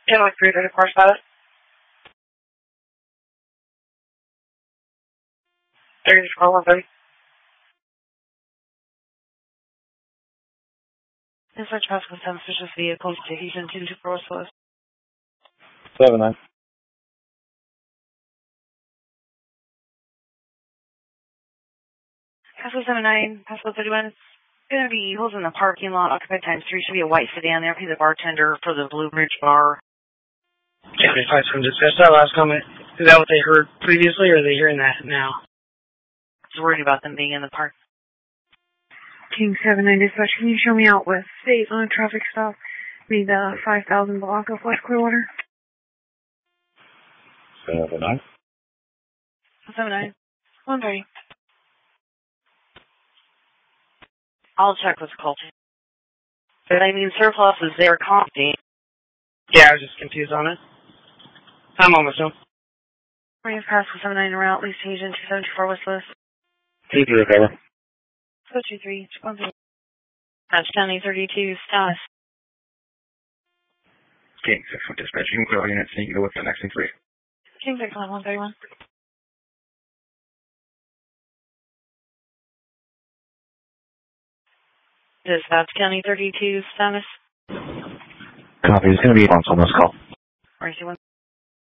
Yeah, like 334 spot. 34, 130. Dispatch Pascal 10 suspicious vehicles to Houston 224 West. 7-9. Pascal 79, Pascal 31. Going to be Eagles in the parking lot, occupied times 3. Should be a white sedan there. Be the bartender for the Blue Ridge Bar. Yeah, they probably couldn't discuss that last comment. Is that what they heard previously, or are they hearing that now? I was worried about them being in the park. King 79 Dispatch, can you show me out with state on a traffic stop? Be the 5000 block of West Clearwater. 7-9. 79. 130. I'll check with Colton. But I mean, surplus is their company. Yeah, I was just confused on it. I'm almost done. Bring us past the 79 route, least agent 274 West List. 2-3 recover. 223, 130. That's County 32, status. King 6-1 dispatch. You can clear all units and you can go with the next 3. King 6-1, 131. Dispatch County 32, status. Copy. It's going to be on someone's call. Or is he one?